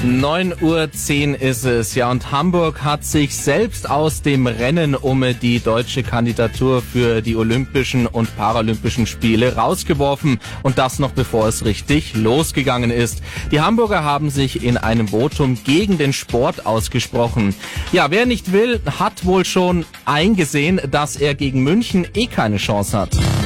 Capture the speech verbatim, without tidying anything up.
neun Uhr zehn ist es, ja, und Hamburg hat sich selbst aus dem Rennen um die deutsche Kandidatur für die Olympischen und Paralympischen Spiele rausgeworfen, und das noch bevor es richtig losgegangen ist. Die Hamburger haben sich in einem Votum gegen den Sport ausgesprochen. Ja, wer nicht will, hat wohl schon eingesehen, dass er gegen München eh keine Chance hat.